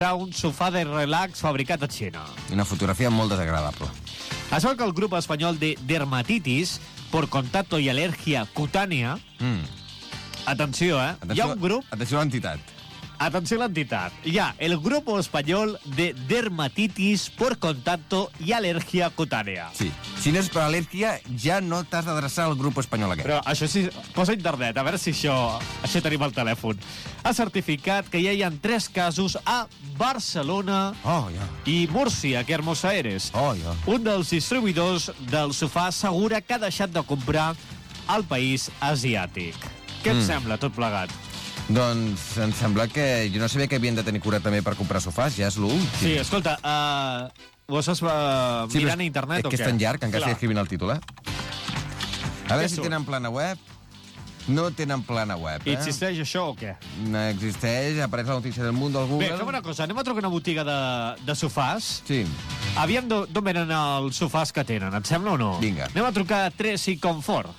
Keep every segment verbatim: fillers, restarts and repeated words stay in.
un sofà de relax fabricat a Xina. Una fotografia molt desagradable. Es veu que el grup espanyol de dermatitis por contacto y alergia cutánea... Mm. Atenció, eh? Atenció, Hi ha un grup... Atenció a l'entitat. Atenció a l'entitat. Hi ha el grupo español de dermatitis por contacto y alergia cutánea. Sí. Si no és per al·lèrgia, ja no t'has d'adreçar al grup espanyol aquest. Però això sí, posa internet, a veure si això, això tenim al telèfon. Ha certificat que ja hi ha tres casos a Barcelona Oh, ja. i Múrcia, que Hermosa Eres. Oh, ja. Un dels distribuïdors del sofà assegura que ha deixat de comprar al país asiàtic. Què et Mm. sembla, tot plegat? Doncs em sembla que... Jo no sabia que havien de tenir cura també per comprar sofàs, ja és l'últim. Sí, escolta, uh, ho estàs uh, Sí, mirant però a internet és o que què? és tan llarg que encara Clar. estic escrivint el títol, eh? A veure Què si surt? tenen plana web. No tenen plana web, eh? Existeix això o què? No existeix, apareix la notícia del Mundo al Google. Bé, fem una cosa, anem a trucar una botiga de, de sofàs. Sí. Aviam d'on d'on venen els sofàs que tenen, et sembla o no? Vinga. Anem a trucar a Tres y Confort.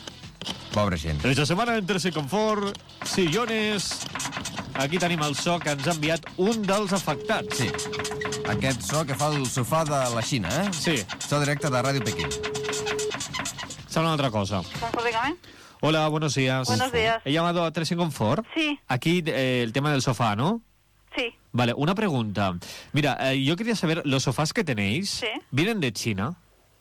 Pobra gent. Esta setmana en Tres y Confort, sillones... Aquí tenim el so que ens ha enviat un dels afectats. Sí. Aquest so que fa el sofà de la Xina, eh? Sí. So directe de Ràdio Pequín. Sembla una altra cosa. Confort, dígame. Hola, buenos días. Buenos días. He llamado a Tres y Confort. Sí, Aquí eh, el tema del sofá, ¿no? sí. Vale, una pregunta. Mira, eh, yo quería saber, ¿los sofás que tenéis Sí. vienen de China?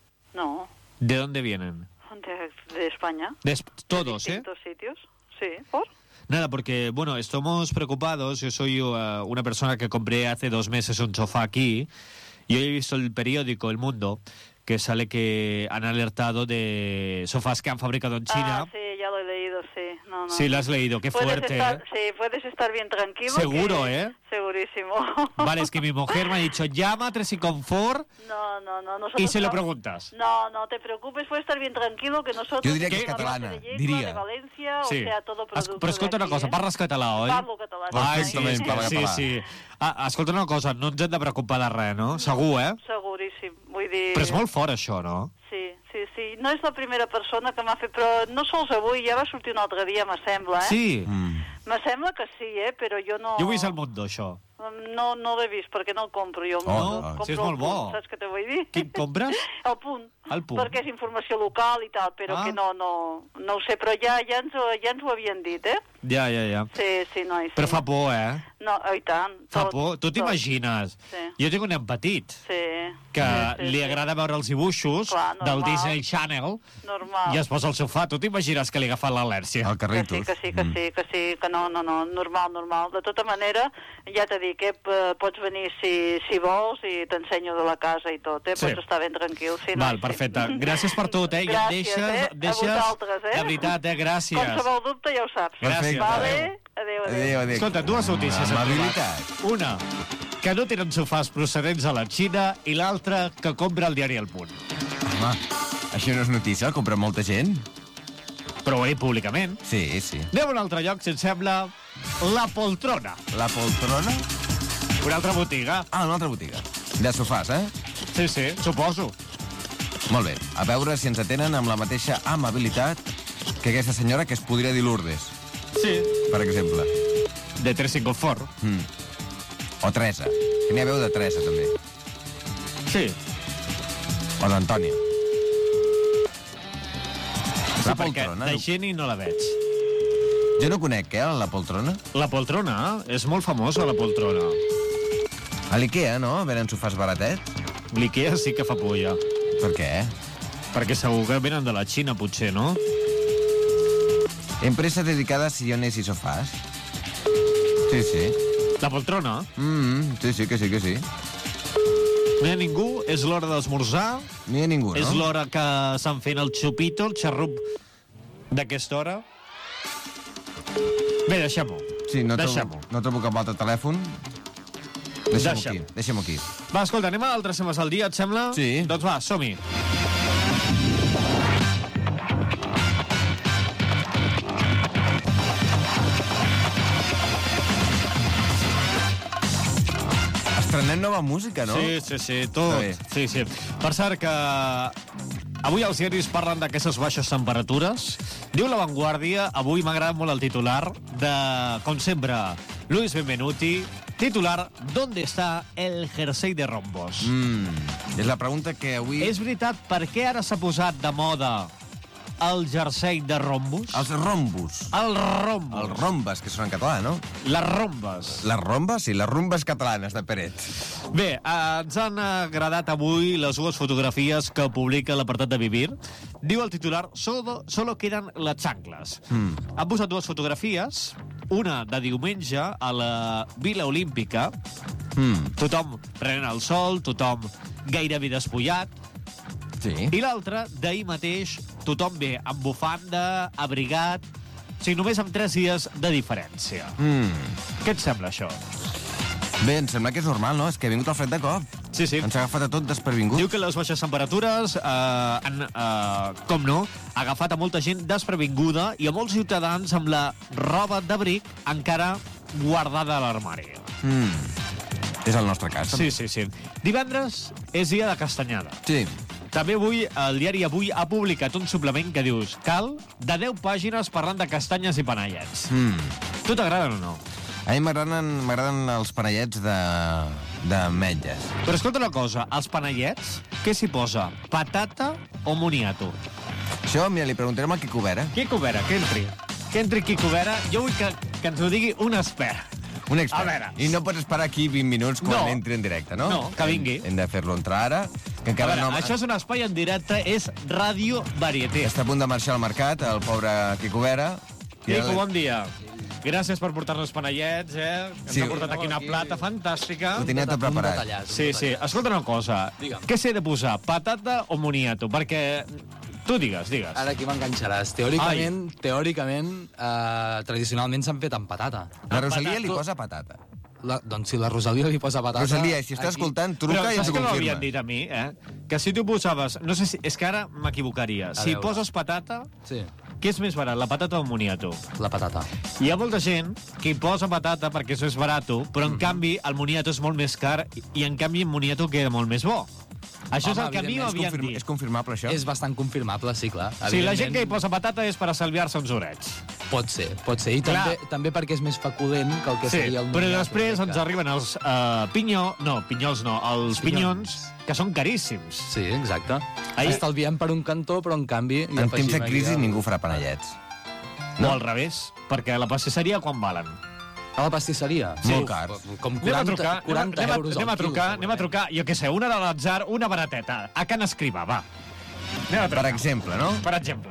No, ¿De dónde vienen? de, de España. De es- todos, de ¿eh? distintos sitios. Sí, ¿por? Nada, porque, bueno, estamos preocupados. Yo soy uh, una persona que compré hace dos meses un sofá aquí y hoy he visto el periódico El Mundo que sale que han alertado de sofás que han fabricado en China. Ah, sí, ya lo he leído, sí. No, no. Sí, lo has leído, qué Puedes fuerte, estar- ¿eh? Sí, puedes estar bien tranquilo. Seguro, que- ¿eh? Segurísimo. Vale, es que mi mujer me ha dicho, llama a Tres y Confort No, no, no. Nosotros y se lo no- preguntas. No, no te preocupes, puedes estar bien tranquilo que nosotros... Yo diría que es somos catalana, de Lleida, diría. de Valencia, Sí. o sea, todo Es- producto però escolta de una cosa, aquí, parles català, oi? Parlo català. Ai, sí, sí, Perfectament, és que, parla sí, català. sí. Ah, escolta una cosa, no ens hem de preocupar de res, no? Segur, eh? Seguríssim. Vull dir... Però és molt fort, això, no? Sí, sí, sí. No és la primera persona que m'ha fet... Però no sols avui, ja va sortir un altre dia, m'assembla, eh? Sí. Mm. M'assembla que sí, eh? Però jo no... Jo ho he vist al Mundo, això. No, no l'he vist, perquè no el compro jo. Oh, no, no, compro si és el molt bo. Punt, saps què te vull dir? Quin compres? El Punt. El Punt. Perquè és informació local i tal, però Ah. que no, no, no ho sé. Però ja, ja, ens, ho- ja ens ho havien dit, eh? Ja, ja, ja. Sí, sí, noi, sí. Però fa por, eh? No, oh, i tant. Fa tot, por. Tu tot. t'imagines? Sí. Jo tinc un nen petit Sí. que sí, sí, li sí. agrada veure els dibuixos Clar, del normal. Disney Channel Normal. i es posa al sofà. Tu t'imagines que li agafa l'al·lèrgia? El Que Carritos. sí, que sí, que sí, que sí, que no, no, no, normal, normal. De tota manera, ja t'he dit que eh, pots venir si, si vols i t'ensenyo de la casa i tot, eh? Sí. Pots estar ben tranquil. Sí, Val, noi, perfecte. Sí. Gràcies per tot, eh? I em Gràcies, deixes, eh? deixes... A vosaltres, eh? De veritat, eh? Gràcies. Qualsevol dubte ja ho saps. Gràcies. Vale? Adéu, adéu. Adéu, adéu. Escolta, dues notícies. hem Amabilitat. trobat. Una, que no tenen sofàs procedents a la Xina, i l'altra, que compra el diari El Punt. Home, això no és notícia, el compra molta gent. Però ho he dit públicament. Sí, sí. Anem a un altre lloc, si et sembla, La Poltrona. La poltrona? Una altra botiga. Ah, una altra botiga. De sofàs, eh? Sí, sí, suposo. Molt bé. A veure si ens atenen amb la mateixa amabilitat que aquesta senyora que es podria dir Lourdes, Sí. per exemple. De Tres y Confort. Mm. O Teresa. Que n'hi ha veu de Teresa, també. Sí. O d'Antònia. Sí, La perquè poltrona. de Geni no la veig. Jo no conec, eh, la poltrona. La Poltrona és molt famosa, la Poltrona. A l'Ikea, no? Venen sofàs baratets. L'Ikea sí que fa polla. Per què? Perquè segur que venen de la Xina, potser, no? Empresa dedicada a sillones y sofás. Sí, sí. La Poltrona. Mm, sí, sí, que sí, que sí. No hi ha ningú, és l'hora d'esmorzar, No hi ha ningú, no? és l'hora que estan fent el xupito, el xarrup d'aquesta hora. Bé, deixem-ho. Sí, no trobo, Deixem-ho. no trobo cap altre telèfon. Deixem-ho Deixa'm. aquí, deixem-ho aquí. Va, escolta, anem a altres temes al dia, et sembla? Sí. Doncs va, som-hi. Estrenem nova música, no? Sí, sí, sí, tot. Està bé. Sí, sí. Per cert, que avui els diaris parlen d'aquestes baixes temperatures. Diu La Vanguardia, avui m'agrada molt el titular, de, com sempre, Luis Benvenuti, Titular, ¿dónde está el jersei de rombos? Mm, és la pregunta que avui... És veritat, per què ara s'ha posat de moda el jersei de rombos? Els rombos. El rombos. Els rombes, que són en català, no? Les rombes. Les rombes? Sí, les rumbes catalanes de Peret. Bé, eh, ens han agradat avui les dues fotografies que publica l'apartat de Vivir. Diu el titular, solo, solo queden les xancles. Mm. Han posat dues fotografies, una de diumenge a la Vila Olímpica, mm. tothom prenent el sol, tothom gairebé despullat, sí. I l'altra, d'ahir mateix, tothom bé amb bufanda, abrigat, o sigui, només amb tres dies de diferència. Mm. Què et sembla, això? Bé, em sembla que és normal, no? És que ha vingut el fred de cop. Sí, sí. Ens ha agafat a tot desprevingut. Diu que les baixes temperatures eh, han, eh, com no, agafat a molta gent desprevinguda i a molts ciutadans amb la roba d'abric encara guardada a l'armari. Mm. És el nostre cas. Sí, sí, sí. Divendres és dia de castanyada. Sí. També avui, el diari Avui ha publicat un suplement que dius cal de deu pàgines parlant de castanyes i panellets. Mm. Tu t'agraden o no? A mi m'agraden m'agraden els panellets de, de metlles. Però escolta una cosa, els panellets, què s'hi posa? Patata o moniato? Això, mira, li preguntarem al Quico Vera. Quico Vera, que entri. Que entri Quico Vera. Jo vull que, que ens ho digui un expert. Un expert. A veure. I no pots esperar aquí vint minuts quan No. entri en directe, no? No, que vingui. Hem, hem de fer-lo entrar ara. Que A encara veure, no... això és un espai en directe, és Ràdio Varieté. Està a punt de marxar al mercat, el pobre Quico Vera. Quico, bon dia. Gràcies per portar-nos panellets, eh? Ens Sí. ha portat aquí una plata fantàstica. Ho tenia tot preparat. detallat. Sí, sí. Escolta una cosa. Digue'm. Què s'he de posar, patata o moniato? Perquè... Tu digues, digues. Ara aquí m'enganxaràs. Teòricament, teòricament, eh, tradicionalment s'han fet amb patata. La Rosalia li patata. posa patata. La, doncs si la Rosalia li posa patata... Rosalia, si estàs aquí- escoltant, Però truca i ens saps ho que confirma. m'havien dit a mi, eh? Que si tu posaves... No sé si... És que ara m'equivocaria. Si veure. poses patata, Sí, què és més barat, la patata o el moniato? la patata. Hi ha molta gent que hi posa patata perquè això és barat, però en canvi el moniato és molt més car i en canvi el moniato queda molt més bo. Això és Home, el que a mi evidentment, És, m'havien confirm... dit. és confirmable, això? És bastant confirmable, sí, clar. Si la gent que hi Evidentment, posa patata és per estalviar-se uns orets. Pot ser, pot ser. I Clar. també, també perquè és més facudent que el que Sí, seria el però moniato, després crec ens que- arriben els uh, pinyó... No, pinyols no, els pinyons, que són caríssims. Sí, exacte. Ahir- Estalviem per un cantó, però en canvi... hi En temps de afegim crisi aquí el- ningú farà panellets. No. O al revés, perquè a la pastisseria quan valen? A la pastisseria? Sí. Molt cars. Com Anem a quaranta, trucar, quaranta anem, a- euros anem a al quilo, trucar, anem a trucar, jo què sé, una de l'atzar, una barateta, a Can Escrivà, va. Anem a trucar. Per exemple, no? Per exemple.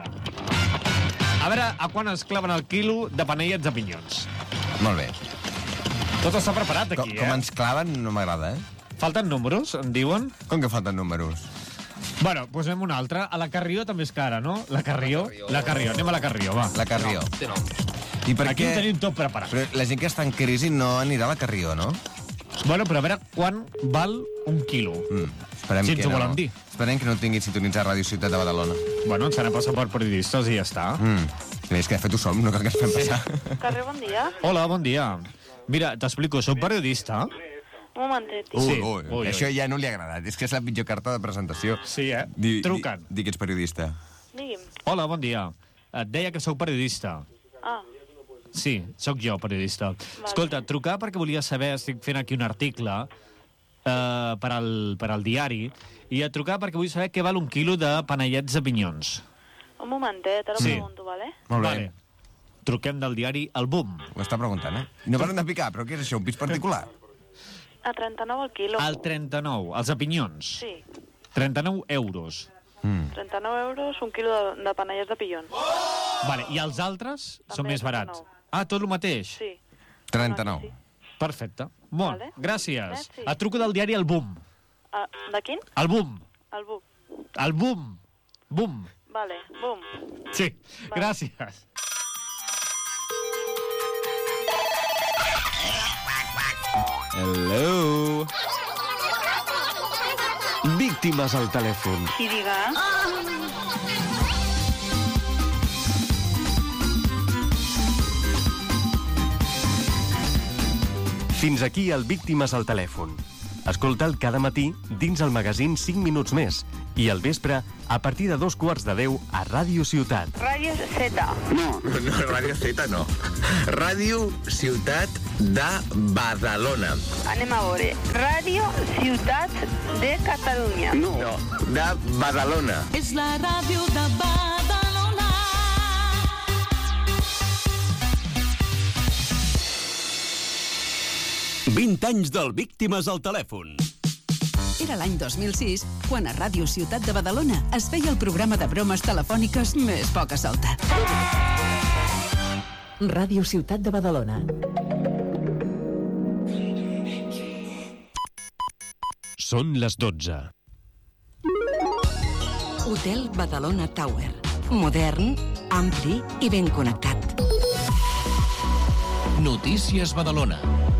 A veure a quan es claven el quilo de panellets de pinyons. Molt bé. Tot està preparat Com, aquí, com eh? ens claven no m'agrada, eh? Falten números, em diuen? Com que falten números? Bueno, posem una altra. A la Carrió també és cara, no? La Carrió. La Carrió. Anem a la Carrió, va. La Carrió. Té nom. I per Aquí què... ho tenim tot preparat. Però la gent que està en crisi no anirà a la Carrió, no? Bueno, però a veure quan val un quilo. Mm. Esperem Si ens que ho no. volen dir. Esperem que no tinguin sintonitzat Ràdio Ciutat de Badalona. Bueno, ens han passat per periodistes i ja està. Mm. És que de fet ho som, no cal que ens fem passar. Carrer, bon dia. Hola, bon dia. Mira, t'explico, soc periodista. Un momentet. Ui, Sí. ui, Ui, això ui. ja no li ha agradat. És que és la pitjor carta de presentació. Sí, eh? Di, Truquen. Di, di que ets periodista. Digui'm. Hola, bon dia. Et deia que sóc periodista. Ah, Sí, sóc jo, periodista. Vale. Escolta, trucar perquè volia saber, estic fent aquí un article eh, per, al, per al diari, i a trucar perquè vull saber què val un quilo de panellets de pinyons. un momentet, ara Sí. ho pregunto, vale? Molt bé. Vale. Truquem del diari El Boom. Ho està preguntant, eh? I no paren de picar, però què és això, un pis particular? A trenta-nou al quilo. Al trenta-nou, els de pinyons. Sí. trenta-nou euros. Mm. trenta-nou euros, un quilo de, de panellets de pillons. Vale, i els altres són També més barats. trenta-nou. Ah, tot el mateix? Sí. trenta-nou. Sí. Perfecte. Molt, Vale. gràcies. Merci. Et truco del diari El Boom. Ah, de quin? El Boom. El buc. El Boom. Boom. Vale, bum. Sí, gràcies. Hello. Víctimes al telèfon. Qui diga? Fins aquí el Víctimes al telèfon. Escolta'l cada matí dins el magazín cinc minuts més i al vespre a partir de dos quarts de deu a Ràdio Ciutat. Ràdio Z. No, no, Ràdio Z no. Ràdio Ciutat de Badalona. Anem a veure. Ràdio Ciutat de Catalunya. No, no, de Badalona. És la ràdio de Badalona. vint anys del Víctimes al telèfon. Era l'any dos mil sis, quan a Ràdio Ciutat de Badalona es feia el programa de bromes telefòniques més poca solta. Ràdio Ciutat de Badalona. Són les dotze. Hotel Badalona Tower. Modern, ampli i ben connectat. Notícies Badalona.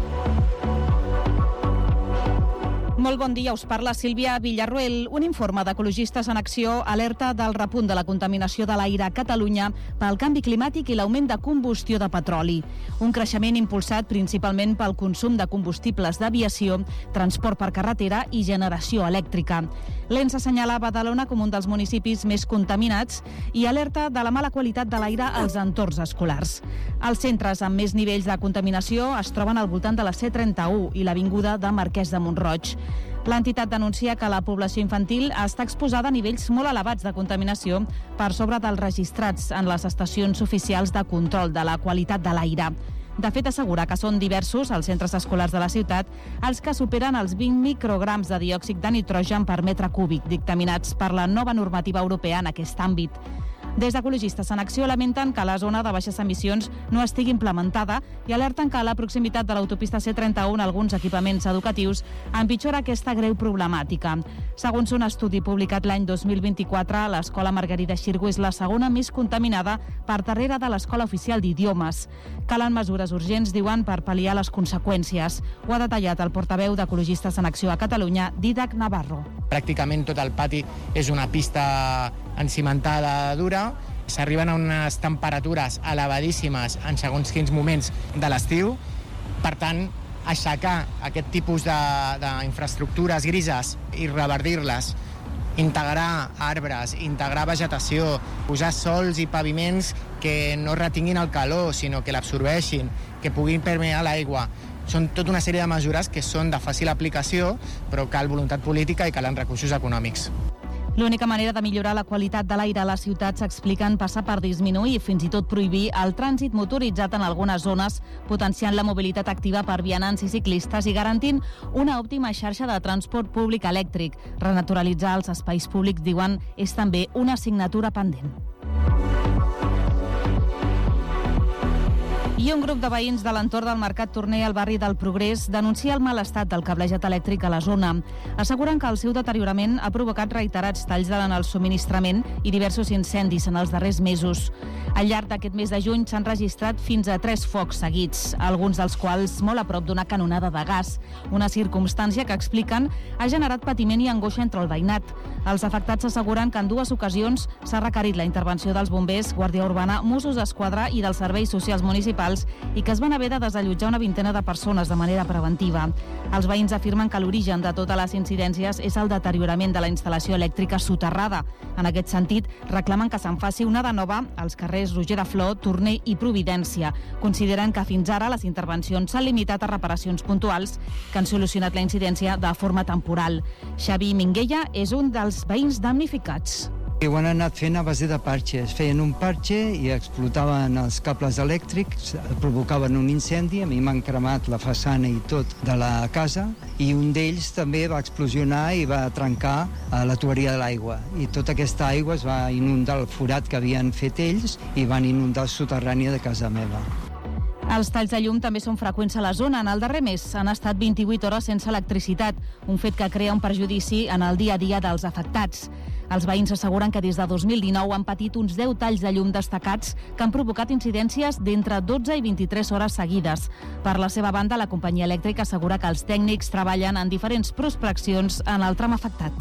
Molt bon dia, us parla Sílvia Villarroel. Un informe d'Ecologistes en Acció alerta del repunt de la contaminació de l'aire a Catalunya pel canvi climàtic i l'augment de combustió de petroli. Un creixement impulsat principalment pel consum de combustibles d'aviació, transport per carretera i generació elèctrica. L'E N S assenyala Badalona com un dels municipis més contaminats i alerta de la mala qualitat de l'aire als entorns escolars. Els centres amb més nivells de contaminació es troben al voltant de la C trenta-u i l'avinguda de Marquès de Montroig. L'entitat denuncia que la població infantil està exposada a nivells molt elevats de contaminació per sobre dels registrats en les estacions oficials de control de la qualitat de l'aire. De fet, assegura que són diversos els centres escolars de la ciutat els que superen els vint micrograms de diòxid de nitrogen per metre cúbic, dictaminats per la nova normativa europea en aquest àmbit. Des d'Ecologistes en Acció lamenten que la zona de baixes emissions no estigui implementada i alerten que la proximitat de l'autopista C trenta-u en alguns equipaments educatius empitjora aquesta greu problemàtica. Segons un estudi publicat l'any dos mil vint-i-quatre, l'escola Margarida Xirgu és la segona més contaminada per darrere de l'escola oficial d'idiomes. Calen mesures urgents, diuen, per pal·liar les conseqüències. Ho ha detallat el portaveu d'Ecologistes en Acció a Catalunya, Dídac Navarro. Pràcticament tot el pati és una pista encimentada dura. S'arriben a unes temperatures elevadíssimes en segons quins moments de l'estiu. Per tant, aixecar aquest tipus d'infraestructures grises i revertir-les, integrar arbres, integrar vegetació, posar sols i paviments que no retinguin el calor, sinó que l'absorbeixin, que puguin permear l'aigua. Són tota una sèrie de mesures que són de fàcil aplicació, però cal voluntat política i calen recursos econòmics. L'única manera de millorar la qualitat de l'aire a les ciutats s'expliquen passar per disminuir i fins i tot prohibir el trànsit motoritzat en algunes zones, potenciant la mobilitat activa per vianants i ciclistes i garantint una òptima xarxa de transport públic elèctric. Renaturalitzar els espais públics, diuen, és també una assignatura pendent. I un grup de veïns de l'entorn del Mercat Torner al barri del Progrés denuncia el mal estat del cablejat elèctric a la zona. Asseguren que el seu deteriorament ha provocat reiterats talls en el subministrament i diversos incendis en els darrers mesos. Al llarg d'aquest mes de juny s'han registrat fins a tres focs seguits, alguns dels quals molt a prop d'una canonada de gas, una circumstància que expliquen ha generat patiment i angoixa entre el veïnat. Els afectats asseguren que en dues ocasions s'ha requerit la intervenció dels bombers, Guàrdia Urbana, Mossos d'Esquadra i dels serveis socials municipals i que es van haver de desallotjar una vintena de persones de manera preventiva. Els veïns afirmen que l'origen de totes les incidències és el deteriorament de la instal·lació elèctrica soterrada. En aquest sentit, reclamen que se'n faci una de nova als carrers Roger de Flor, Torner i Providència. Consideren que fins ara les intervencions s'han limitat a reparacions puntuals que han solucionat la incidència de forma temporal. Xavi Minguella és un dels veïns damnificats. Ho han anat fent a base de parxes. Feien un parxe i explotaven els cables elèctrics, provocaven un incendi, a mi m'han cremat la façana i tot de la casa, i un d'ells també va explosionar i va trencar la tuberia de l'aigua. I tota aquesta aigua es va inundar el forat que havien fet ells i van inundar el soterrani de casa meva. Els talls de llum també són freqüents a la zona. En el darrer mes han estat vint-i-vuit hores sense electricitat, un fet que crea un perjudici en el dia a dia dels afectats. Els veïns asseguren que des de dos mil dinou han patit uns deu talls de llum destacats que han provocat incidències d'entre dotze i vint-i-tres hores seguides. Per la seva banda, la companyia elèctrica assegura que els tècnics treballen en diferents prospeccions en el tram afectat.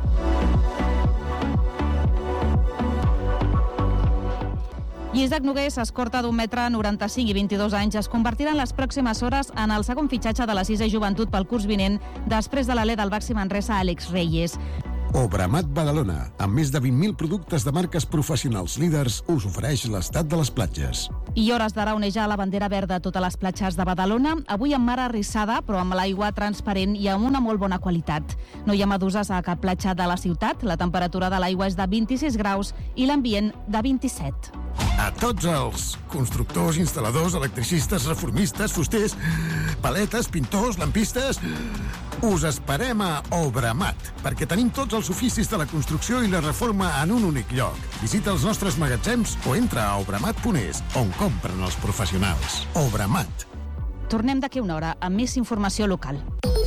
I Isaac Nogués, escorta d'un metre noranta-cinc i vint-i-dos anys, es convertirà en les pròximes hores en el segon fitxatge de la sisè joventut pel curs vinent després de l'alè del Baxi Manresa, Àlex Reyes. Obramat Badalona, amb més de vint mil productes de marques professionals líders, us ofereix l'estat de les platges. I hores d'ara onejar la bandera verda a totes les platges de Badalona, avui amb mar arrissada, però amb l'aigua transparent i amb una molt bona qualitat. No hi ha meduses a cap platja de la ciutat, la temperatura de l'aigua és de vint-i-sis graus i l'ambient de vint-i-set. A tots els constructors, instal·ladors, electricistes, reformistes, fusters, paletes, pintors, lampistes, us esperem a Obramat, perquè tenim tots els oficis de la construcció i la reforma en un únic lloc. Visita els nostres magatzems o entra a obramat punt es, on compren els professionals. Obramat. Tornem d'aquí una hora amb més informació local.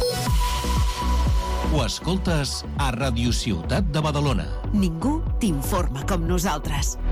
Ho escoltes a Radio Ciutat de Badalona. Ningú t'informa com nosaltres.